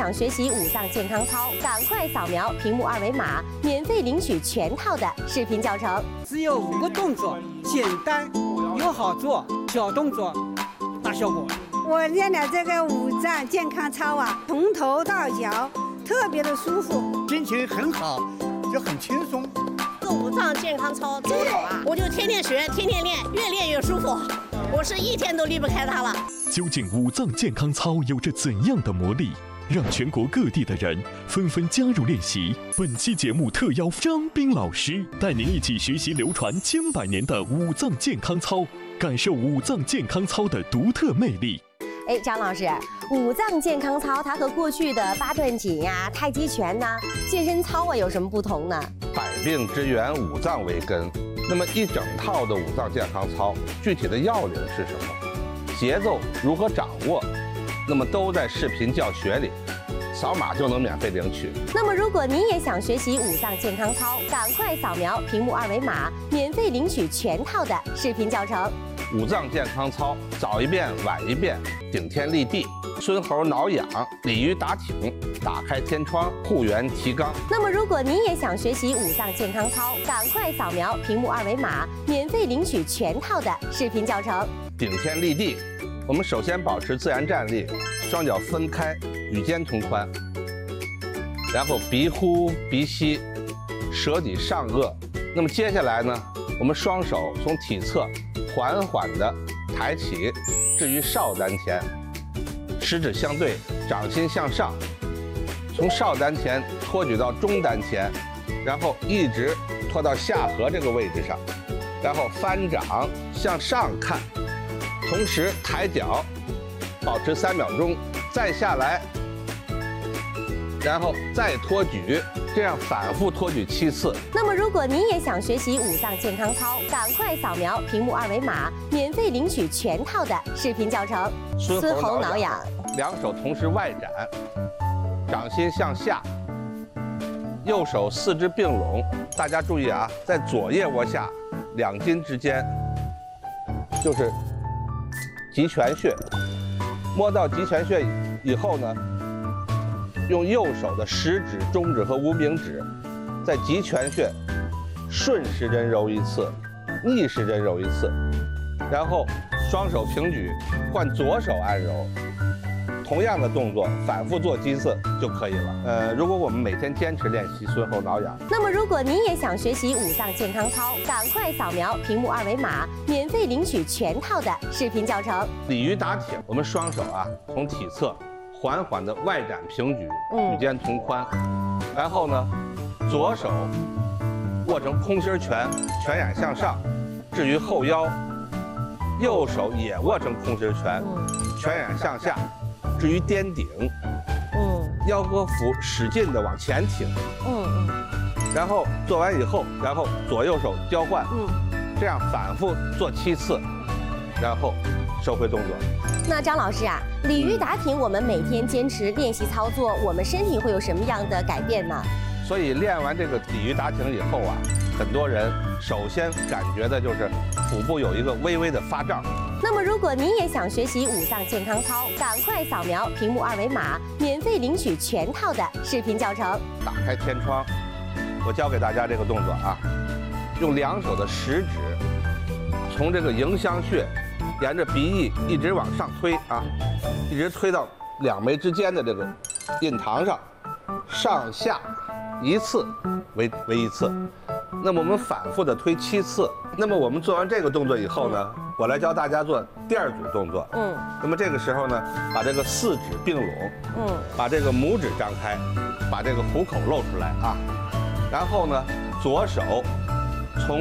想学习五脏健康操，赶快扫描屏幕二维码，免费领取全套的视频教程。 只有5个动作，简单又好做，小动作大效果。 我练的这个五脏健康操啊，从头到脚特别的舒服， 心情很好，就很轻松。 这五脏健康操真好啊！我就天天学，天天练，越练越舒服。我是一天都离不开它了。 究竟五脏健康操有着怎样的魔力，让全国各地的人纷纷加入练习？本期节目特邀张斌老师带您一起学习流传千百年的五脏健康操，感受五脏健康操的独特魅力。 哎，张老师，五脏健康操它和过去的八段锦呀、太极拳呐、健身操啊有什么不同呢？ 百病之源，五脏为根。那么一整套的五脏健康操，具体的要领是什么？节奏如何掌握？那么都在视频教学里，扫码就能免费领取。 那么如果您也想学习五脏健康操，赶快扫描屏幕二维码，免费领取全套的视频教程。 五脏健康操，早一遍晚一遍，顶天立地，孙猴挠痒，鲤鱼打挺，打开天窗，护元提肛。 那么如果您也想学习五脏健康操，赶快扫描屏幕二维码，免费领取全套的视频教程。 顶天立地，我们首先保持自然站立，双脚分开，与肩同宽，然后鼻呼鼻吸，舌抵上颚。那么接下来呢，我们双手从体侧缓缓地抬起，置于少丹田，食指相对，掌心向上，从少丹田托举到中丹田，然后一直托到下颌这个位置上，然后翻掌向上看，同时抬脚，保持3秒钟，再下来，然后再托举，这样反复托举7次。 那么如果您也想学习五脏健康操，赶快扫描屏幕二维码，免费领取全套的视频教程。 孙猴挠痒，两手同时外展，掌心向下，右手四肢并拢。大家注意啊，在左腋窝下2筋之间就是极泉穴，摸到极泉穴以后呢，用右手的食指、中指和无名指，在极泉穴顺时针揉1次，逆时针揉1次，然后双手平举，换左手按揉。同样的动作反复做几次就可以了。如果我们每天坚持练习孙猴挠痒， 那么如果您也想学习五脏健康操，赶快扫描屏幕二维码，免费领取全套的视频教程。 鲤鱼打挺，我们双手啊从体侧缓缓的外展平举，与肩同宽，然后呢，左手握成空心拳，拳眼向上，置于后腰，右手也握成空心拳，拳眼向下，置于颠顶，腰和腹使劲的往前挺，然后做完以后，然后左右手交换，这样反复做7次，然后收回动作。 那张老师啊，鲤鱼打挺，我们每天坚持练习操作，我们身体会有什么样的改变呢？ 所以练完这个鲤鱼打挺以后啊，很多人首先感觉的就是腹部有一个微微的发胀。 那么如果您也想学习五脏健康操，赶快扫描屏幕二维码，免费领取全套的视频教程。 打开天窗，我教给大家这个动作啊，用2手的食指从这个迎香穴沿着鼻翼一直往上推啊，一直推到2眉之间的这个印堂上，上下1次为1次。那么我们反复的推7次。那么我们做完这个动作以后呢，我来教大家做第2组动作。那么这个时候呢，把这个4指并拢，把这个拇指张开，把这个虎口露出来啊。然后呢，左手从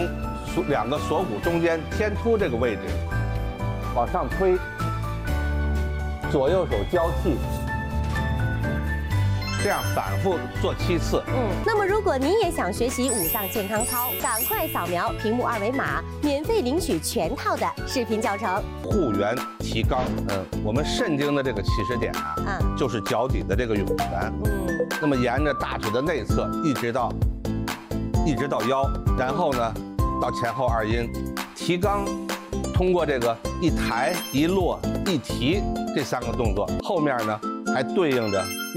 2个锁骨中间天突这个位置往上推，左右手交替，这样反复做7次。 那么如果您也想学习五脏健康操，赶快扫描屏幕二维码，免费领取全套的视频教程。 护元提肛，我们肾经的这个起始点啊，就是脚底的这个涌泉。那么沿着大腿的内侧一直到腰，然后呢到前后2阴，提肛。通过这个一抬一落一提这3个动作，后面呢还对应着